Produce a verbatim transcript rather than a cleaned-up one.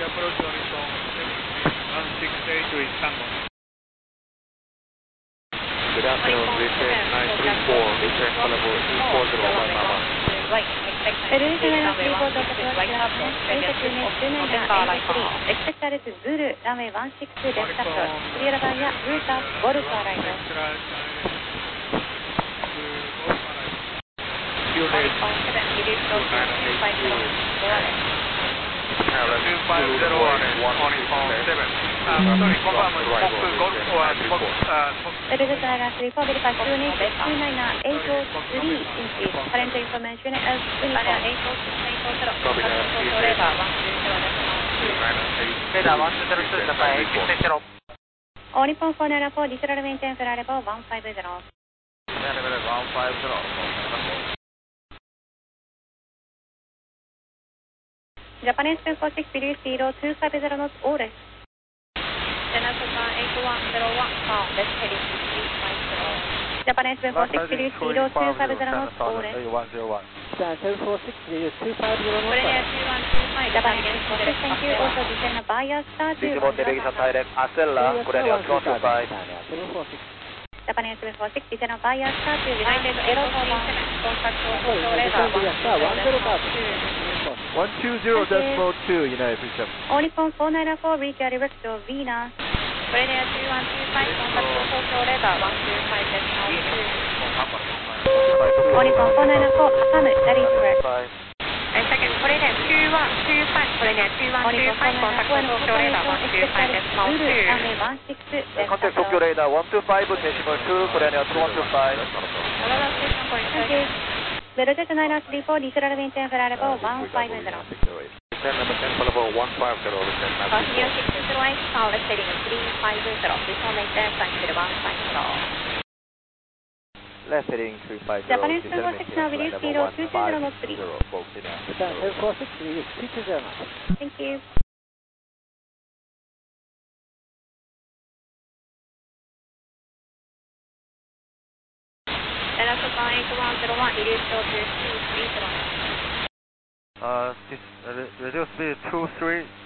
approach Horizon one six eight with Tango. Good afternoon, return nine three four, return level two four zero one Mama. Lululemon three four zero approach Japan, Delta two next to November eight three, expect at Zulu, runway one six two left after, clear via route of Golf arrival. two five zero one, Horizon seven. Uh, sorry, confirm Smoke Golf or Smoke, uh, Smoke. Lululemon three four, verify two nine two nine eight oh three inches, current information as uniform. Copy that, Radar one two zero two, Japan eight six zero. All Nippon four nine four, digital maintain flight level one five zero. one five zero. Japanese two four six, release zero two five zero knots, all rest. eight one zero one, pound, left heading three five zero. Japanese two four six, release zero two five zero knots, all rest. one zero one. seven four six, release two five zero knots. Japanese two four six, thank you. Also descend via star two. Visible direct Acela, Korean two two five. Japanese two four six, descend via star two. United zero four one. one two zero decimal two, United Prism. All Nippon four nine four, reach your direct to Venus. Korea two one two five, contact Tokyo radar one two five decimal two. All Nippon four nine four, affirm, that is correct. And second, Korea two one two five, Korea two one two five, contact Tokyo radar one two five decimal two. Runway one six two, Contact Tokyo radar one two five decimal two, Korean two one two five. Thank you. Velojet nine three four, digital maintain flight level one five zero. Return number ten level one five zero, return nine three four. six zero eight, pound, left heading three five zero. Before maintain flight level one five zero. Left heading three five zero. Japanese two four six, now release zero two two zero knots three. Japan seven four six, release two two zero knots. Thank you. Japan eight one zero one, release zero two three zero. Uh, this, uh, reduce speed two three.